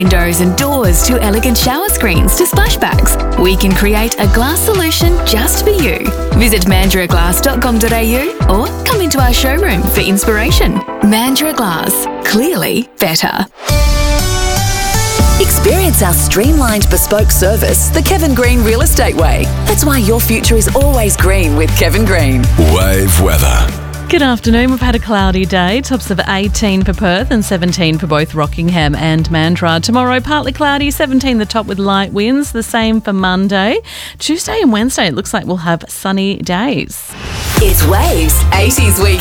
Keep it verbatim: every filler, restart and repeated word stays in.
Windows and doors to elegant shower screens to splashbacks, we can create a glass solution just for you. Visit mandurah glass dot com dot a u or come into our showroom for inspiration. Mandurah Glass. Clearly better. Experience our streamlined bespoke service the Kevin Green Real Estate Way. That's why your future is always green with Kevin Green. Wave weather. Good afternoon. We've had a cloudy day. Tops of eighteen for Perth and seventeen for both Rockingham and Mandurah. Tomorrow, partly cloudy, seventeen the top with light winds. The same for Monday. Tuesday and Wednesday, it looks like we'll have sunny days. It's Waves eighties Week.